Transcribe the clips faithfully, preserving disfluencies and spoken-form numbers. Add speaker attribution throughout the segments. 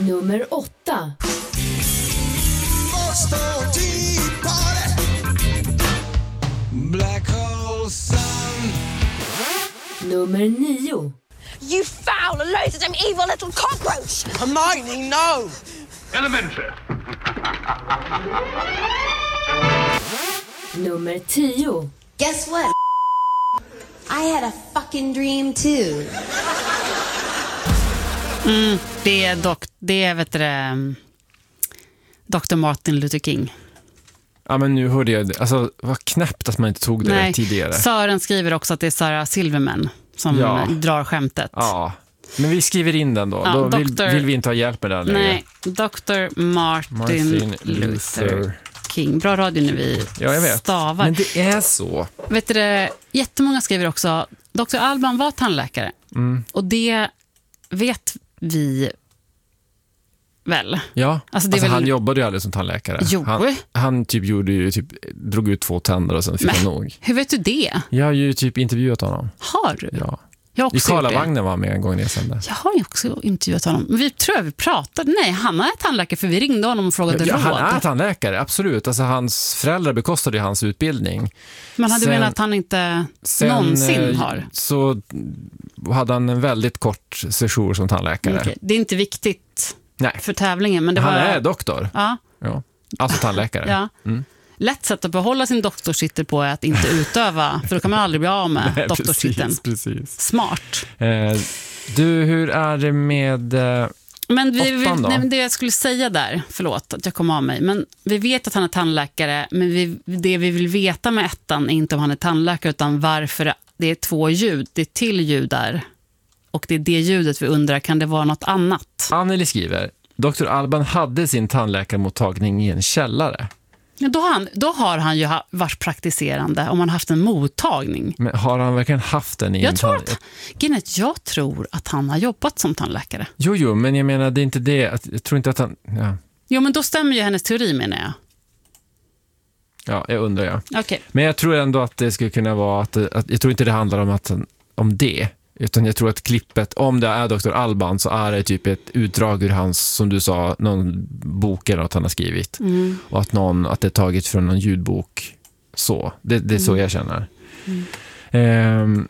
Speaker 1: Nummer åtta.
Speaker 2: Black hole sun.
Speaker 1: Nummer nio.
Speaker 3: You foul, loathsome, evil little cockroach!
Speaker 2: Hermione, no!
Speaker 4: Elementary.
Speaker 1: Nummer tio.
Speaker 5: Guess what? I had a fucking dream too.
Speaker 6: Mm, det är dock, det är vet du, doktor Martin Luther King.
Speaker 7: Ja, men nu hörde jag det. Alltså, vad knäppt att man inte tog det
Speaker 6: Nej,
Speaker 7: tidigare.
Speaker 6: Sören skriver också att det är Sarah Silverman som
Speaker 7: Ja.
Speaker 6: drar skämtet.
Speaker 7: Ja, men vi skriver in den då.
Speaker 6: Ja,
Speaker 7: då vill,
Speaker 6: doktor
Speaker 7: vill vi inte ha hjälp med den längre.
Speaker 6: Nej, doktor Martin,
Speaker 7: Martin
Speaker 6: Luther,
Speaker 7: Luther
Speaker 6: King. Bra radio när vi
Speaker 7: Ja, jag vet.
Speaker 6: stavar.
Speaker 7: Men det är så.
Speaker 6: Vet du det, jättemånga skriver också, doktor Alban var tandläkare.
Speaker 7: Mm.
Speaker 6: Och det vet vi väl.
Speaker 7: Ja,
Speaker 6: Alltså, det är
Speaker 7: alltså,
Speaker 6: väl-
Speaker 7: han jobbade ju aldrig som tandläkare.
Speaker 6: Jo.
Speaker 7: Han, han typ gjorde ju typ, drog ut två tänder och sen fick
Speaker 6: Men,
Speaker 7: han nog.
Speaker 6: hur vet du det?
Speaker 7: Jag har ju typ intervjuat honom.
Speaker 6: Har du?
Speaker 7: Ja.
Speaker 6: Jag har
Speaker 7: I
Speaker 6: också gjort det.
Speaker 7: Karlavagnen var han med en gång jag sände.
Speaker 6: Jag har ju också intervjuat honom. Men vi tror jag vi pratade. Nej, han är tandläkare för vi ringde honom och frågade
Speaker 7: Ja,
Speaker 6: råd.
Speaker 7: han är tandläkare, absolut. Alltså, hans föräldrar bekostade ju hans utbildning.
Speaker 6: Men hade du
Speaker 7: Sen-
Speaker 6: menat att han inte
Speaker 7: Sen
Speaker 6: någonsin
Speaker 7: eh,
Speaker 6: har?
Speaker 7: så hade han en väldigt kort sejour som tandläkare.
Speaker 6: Okej, det är inte viktigt
Speaker 7: Nej,
Speaker 6: för tävlingen. Men det
Speaker 7: han
Speaker 6: var,
Speaker 7: är doktor.
Speaker 6: Ja,
Speaker 7: Ja. Alltså tandläkare.
Speaker 6: ja.
Speaker 7: Mm.
Speaker 6: Lätt sätt att behålla sin doktorstitel på är att inte utöva. För då kan man aldrig bli av med
Speaker 7: Nej,
Speaker 6: doktorstiteln.
Speaker 7: precis, precis.
Speaker 6: Smart.
Speaker 7: Eh, du, hur är det med... Eh,
Speaker 6: Men vi, vi,
Speaker 7: Åttan då?
Speaker 6: nej, men det jag skulle säga där, förlåt att jag kom av mig, men vi vet att han är tandläkare, men vi, det vi vill veta med ettan är inte om han är tandläkare utan varför det är två ljud, det är till ljud där och det är det ljudet vi undrar, kan det vara något annat?
Speaker 7: Anneli skriver, doktor Alban hade sin tandläkarmottagning i en källare.
Speaker 6: Ja, då, har han, då har han ju ha, varit praktiserande om han haft en mottagning.
Speaker 7: Men har han verkligen haft den i
Speaker 6: Jag
Speaker 7: en
Speaker 6: tror,
Speaker 7: tand...
Speaker 6: att, Ginette, jag tror att han har jobbat som tandläkare.
Speaker 7: Jo, jo, men jag menar, det är inte det. Att, jag tror inte att han... Ja,
Speaker 6: Jo, men då stämmer ju hennes teori, menar jag.
Speaker 7: ja jag undrar, ja.
Speaker 6: Okej.
Speaker 7: Men jag tror ändå att det skulle kunna vara att, att jag tror inte det handlar om att om det, utan jag tror att klippet, om det är doktor Alban så är det typ ett utdrag ur hans, som du sa, någon bok eller något han har skrivit.
Speaker 6: Mm.
Speaker 7: Och att någon, att det är taget från någon ljudbok. Så, det, det är så jag känner.
Speaker 6: Mm.
Speaker 7: Ehm,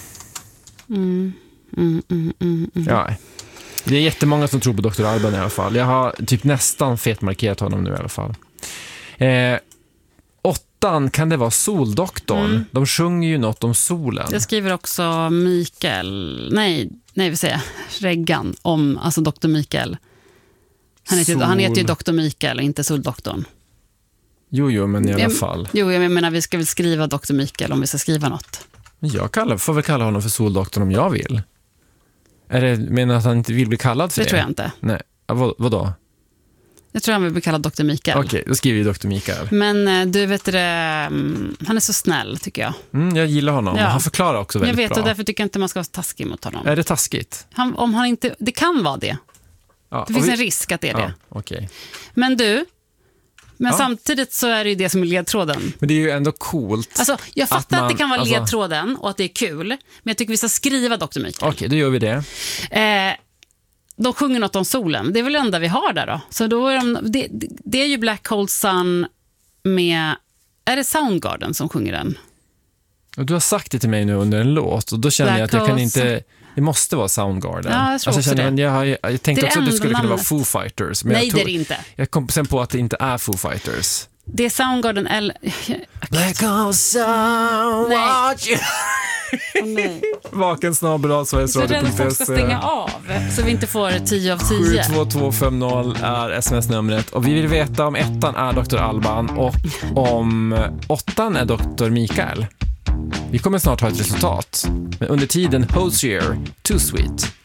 Speaker 6: Mm. Mm, mm, mm, mm.
Speaker 7: ja. Det är jättemånga som tror på doktor Alban i alla fall. Jag har typ nästan fetmarkerat honom nu i alla fall. Eh, åttan, kan det vara Soldoktorn?
Speaker 6: Mm.
Speaker 7: De sjunger ju något om solen.
Speaker 6: Jag skriver också Mikael, nej, nej vi säger Reggan om, alltså doktor Mikael. Han heter,
Speaker 7: Sol.
Speaker 6: han heter ju doktor Mikael och inte Soldoktorn.
Speaker 7: Jo, jo, men i alla
Speaker 6: Jag-
Speaker 7: fall.
Speaker 6: Jo, jag menar vi ska väl skriva doktor Mikael om vi ska skriva något.
Speaker 7: Men jag kallar, får väl kalla honom för Soldoktorn om jag vill. Är det, menar att han inte vill bli kallad för
Speaker 6: Det
Speaker 7: det?
Speaker 6: tror jag inte.
Speaker 7: Nej, ja, vad, vadå?
Speaker 6: Jag tror han vill bli kallad doktor Mikael.
Speaker 7: Okej, då skriver vi doktor Mikael.
Speaker 6: Men eh, du vet det, mm, han är så snäll tycker jag.
Speaker 7: Mm, jag gillar honom.
Speaker 6: Ja.
Speaker 7: Han förklarar också
Speaker 6: Jag
Speaker 7: väldigt
Speaker 6: vet
Speaker 7: bra.
Speaker 6: och därför tycker jag inte man ska vara taskig mot honom.
Speaker 7: Är det taskigt?
Speaker 6: Han, om han inte, det kan vara det.
Speaker 7: Ja,
Speaker 6: Det
Speaker 7: och
Speaker 6: finns
Speaker 7: vi-
Speaker 6: en risk att det är
Speaker 7: Ja,
Speaker 6: det.
Speaker 7: okej.
Speaker 6: Men du, men
Speaker 7: Ja.
Speaker 6: samtidigt så är det ju det som är ledtråden.
Speaker 7: Men det är ju ändå coolt.
Speaker 6: Alltså, jag fattar att,
Speaker 7: man-
Speaker 6: det kan vara
Speaker 7: alltså-
Speaker 6: ledtråden och att det är kul, men jag tycker vi ska skriva doktor Mikael.
Speaker 7: Okej, då gör vi det.
Speaker 6: Eh, de sjunger något om solen. Det är väl det enda vi har där då. Så då är de, det, det är ju Black Hole Sun med... Är det Soundgarden som sjunger den?
Speaker 7: Och du har sagt det till mig nu under en låt och då känner
Speaker 6: Black
Speaker 7: jag att jag kan
Speaker 6: Holes.
Speaker 7: inte... Det måste vara Soundgarden.
Speaker 6: Ja, jag tror också
Speaker 7: känner,
Speaker 6: det.
Speaker 7: men jag, har- jag, jag tänkte
Speaker 6: Det är
Speaker 7: också att det
Speaker 6: enda
Speaker 7: skulle kunna vara
Speaker 6: namnet.
Speaker 7: Foo Fighters. Men
Speaker 6: Nej,
Speaker 7: jag, tror,
Speaker 6: det är det inte.
Speaker 7: jag kom sen på att det inte är Foo Fighters.
Speaker 6: Det är Soundgarden eller...
Speaker 7: Black Hole Sun,
Speaker 6: Nej.
Speaker 7: watch you.
Speaker 6: Åh, nej.
Speaker 7: Vaken snabel-a Sveriges
Speaker 6: Så rädd att folk ska stänga
Speaker 7: Radio.
Speaker 6: av så vi inte får tio av
Speaker 7: sju
Speaker 6: tio.
Speaker 7: två två fem noll är sms-numret och vi vill veta om ettan är doktor Alban och om åttan är doktor Mikael. Vi kommer snart ha ett resultat. Men under tiden, Hosier, Too Sweet.